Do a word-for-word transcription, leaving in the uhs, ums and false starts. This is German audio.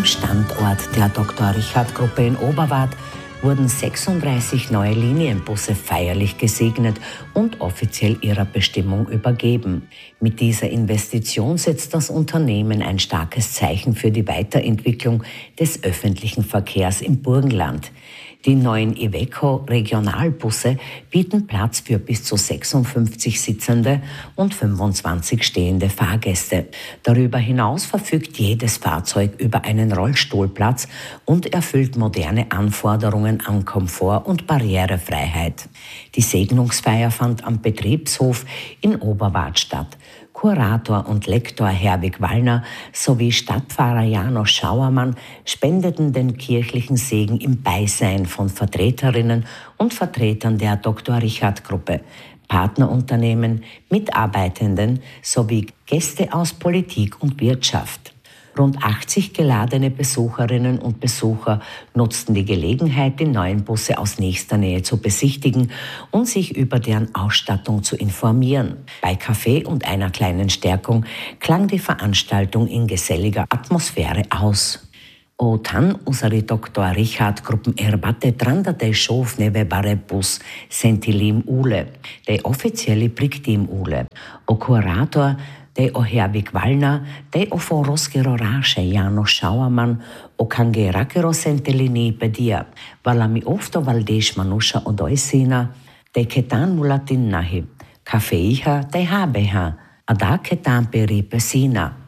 Standort der Doktor Richard Gruppe in Oberwart wurden sechsunddreißig neue Linienbusse feierlich gesegnet und offiziell ihrer Bestimmung übergeben. Mit dieser Investition setzt das Unternehmen ein starkes Zeichen für die Weiterentwicklung des öffentlichen Verkehrs im Burgenland. Die neuen Iveco-Regionalbusse bieten Platz für bis zu sechsundfünfzig sitzende und fünfundzwanzig stehende Fahrgäste. Darüber hinaus verfügt jedes Fahrzeug über einen Rollstuhlplatz und erfüllt moderne Anforderungen an Komfort und Barrierefreiheit. Die Segnungsfeier fand am Betriebshof in Oberwart statt. Kurator und Lektor Herwig Wallner sowie Stadtpfarrer Janosch Schauermann spendeten den kirchlichen Segen im Beisein von Vertreterinnen und Vertretern der Doktor Richard Gruppe, Partnerunternehmen, Mitarbeitenden sowie Gäste aus Politik und Wirtschaft. Rund achtzig geladene Besucherinnen und Besucher nutzten die Gelegenheit, die neuen Busse aus nächster Nähe zu besichtigen und sich über deren Ausstattung zu informieren. Bei Kaffee und einer kleinen Stärkung klang die Veranstaltung in geselliger Atmosphäre aus. O tan usari Doktor Richard Gruppen erbate trandate šovneve bare bus sentilim ule, de offizielle Brigdim ule, o Kurator de o Herwig Wallner, de o foroskero raše Janoš Schauermann, o kange rakero sentelini pedia, valami ofto valdeš manusha odoisina, de ketan mulatin nahi, kafeiha de habeha, ada ketan peri pesina,